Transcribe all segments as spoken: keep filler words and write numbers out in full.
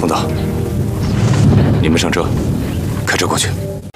风道，你们上车，开车过去。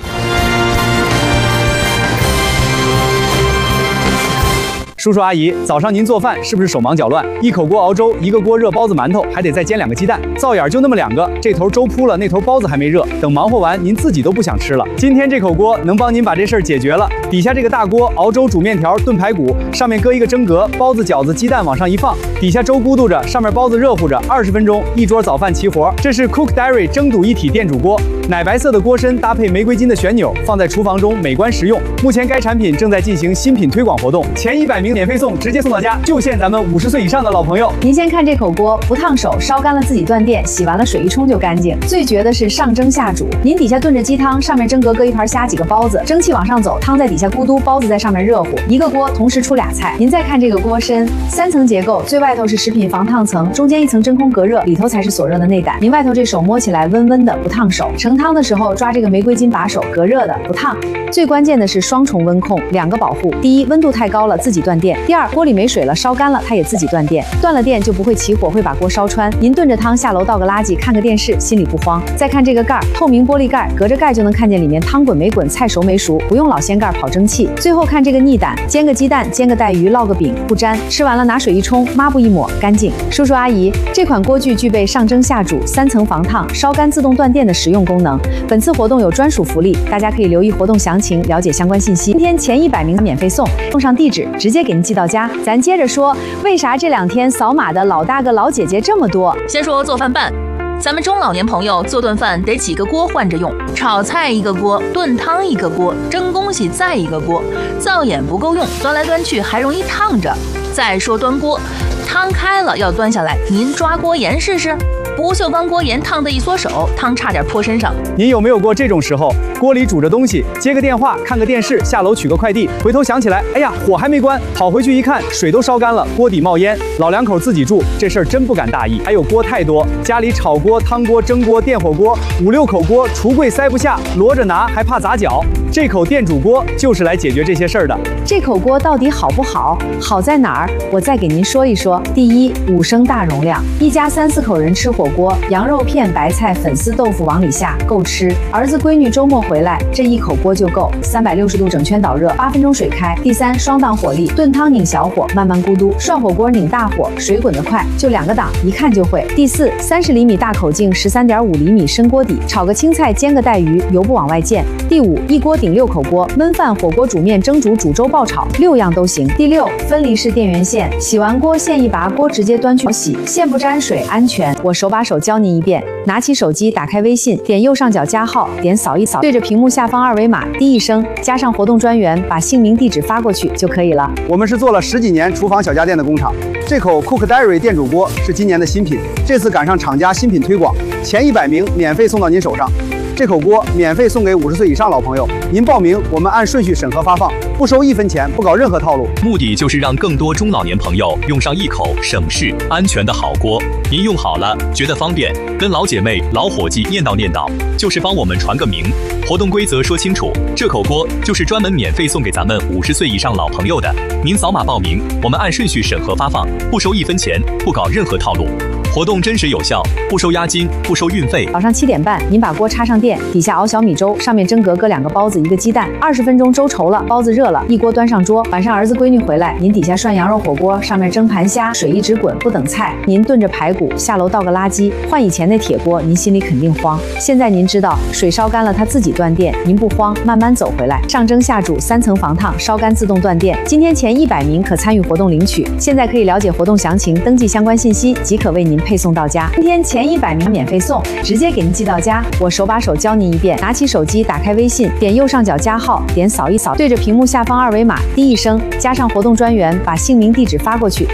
叔叔阿姨，早上您做饭是不是手忙脚乱？一口锅熬粥，一个锅热包子馒头，还得再煎两个鸡蛋，灶眼就那么两个，这头粥铺了，那头包子还没热，等忙活完，您自己都不想吃了。今天这口锅能帮您把这事儿解决了。底下这个大锅熬粥、煮面条、炖排骨，上面搁一个蒸格，包子、饺子、鸡蛋往上一放，底下粥咕嘟着，上面包子热乎着，二十分钟一桌早饭齐活。这是 Cook Diary 蒸煮一体电煮锅，奶白色的锅身搭配玫瑰金的旋钮，放在厨房中美观实用。目前该产品正在进行新品推广活动，前一百名 免费送，直接送到家，就限咱们五十岁以上的老朋友。 您先看这口锅，不烫手，烧干了自己断电，洗完了水一冲就干净。最绝的是上蒸下煮，您底下炖着鸡汤，上面蒸格搁一盘虾几个包子，蒸汽往上走，汤在底下咕嘟，包子在上面热乎，一个锅同时出俩菜。您再看这个锅身，三层结构，最外头是食品防烫层，中间一层真空隔热，里头才是所热的内胆。您外头这手摸起来温温的，不烫手。盛汤的时候抓这个玫瑰金把手，隔热的，不烫。最关键的是双重温控，两个保护。第一，温度太高了自己断电；第二，锅里没水了，烧干了它也自己断电。断了电就不会起火，会把锅烧穿。您炖着汤下楼倒个垃圾，看个电视，心里不慌。再看这个盖儿，透明玻璃盖，隔着盖就能看见里面汤滚没滚，菜熟没熟，不用老掀盖跑蒸汽。最后看这个逆胆，煎个鸡蛋，煎个带鱼，烙个饼，不粘。吃完了拿水一冲，抹布一抹，干净。叔叔阿姨，这款锅具具备上蒸下煮、三层防烫、烧干自动断电的实用功能。本次活动有专属福利，大家可以留意活动详情，了解相关信息。今天前一百名免费送，送上地址，直接给您寄到家。咱接着说，为啥这两天扫码的老大哥老姐姐这么多？ 先说做饭办。咱们中老年朋友做顿饭得几个锅换着用，炒菜一个锅，炖汤一个锅，蒸东西再一个锅，灶眼不够用，端来端去还容易烫着。再说端锅，汤开了要端下来，您抓锅沿试试。不锈钢锅沿烫得一缩手，汤差点泼身上。 您有没有过这种时候？锅里煮着东西，接个电话，看个电视，下楼取个快递，回头想起来，哎呀，火还没关，跑回去一看，水都烧干了，锅底冒烟。老两口自己住，这事儿真不敢大意。还有锅太多，家里炒锅、汤锅、蒸锅、电火锅，五六口锅，橱柜塞不下，摞着拿还怕砸脚。这口电煮锅就是来解决这些事儿的。 这口锅到底好不好？好在哪儿？我再给您说一说。第一，五升大容量，一家三四口人吃火锅，羊肉片、白菜、粉丝、豆腐往里下，够吃。儿子闺女周末回来，这一口锅就够。三百六十度整圈导热，八分钟水开。第三，双档火力，炖汤拧小火，慢慢咕嘟；涮火锅拧大火，水滚得快，就两个档，一看就会。第四，三十厘米大口径，十三点五厘米深锅底，炒个青菜，煎个带鱼，油不往外溅。第五，一锅顶六口锅，焖饭、火锅、煮面、蒸煮、煮粥、爆炒，六样都行。第六，分离式电源线，洗完锅线一拔，锅直接端去洗，线不沾水，安全。我手把手教您一遍，拿起手机，打开微信，点右上角加号，点扫一扫，对着屏幕下方二维码，滴一声，加上活动专员，把姓名、地址发过去就可以了。 我们是做了十几年厨房小家电的工厂，这口 Cook Diary 电煮锅是今年的新品，这次赶上厂家新品推广，前一百名免费送到您手上。这口锅免费送给五十岁以上老朋友，您报名，我们按顺序审核发放，不收一分钱，不搞任何套路。 目的就是让更多中老年朋友用上一口省事、安全的好锅。您用好了，觉得方便，跟老姐妹、老伙计念叨念叨，就是帮我们传个名。活动规则说清楚，这口锅就是专门免费送给咱们五十岁以上老朋友的。您扫码报名，我们按顺序审核发放，不收一分钱，不搞任何套路。活动真实有效，不收押金，不收运费。 早上七点半，您把锅插上电，底下熬小米粥，上面蒸格搁两个包子，一个鸡蛋，二十分钟粥稠了，包子热了，一锅端上桌。晚上儿子闺女回来，您底下涮羊肉火锅，上面蒸盘虾，水一直滚，不等菜。您炖着排骨，下楼倒个垃圾。换以前那铁锅，您心里肯定慌。现在您知道，水烧干了它自己断电，您不慌，慢慢走回来。上蒸下煮，三层防烫，烧干自动断电。今天前一百名可参与活动领取，现在可以了解活动详情，登记相关信息，即可为您配送到家。今天前一百名免费送，直接给您寄到家。我手把手教您一遍，拿起手机，打开微信，点右上角加号，点扫一扫，对着屏幕下方二维码，滴一声，加上活动专员，把姓名、地址发过去。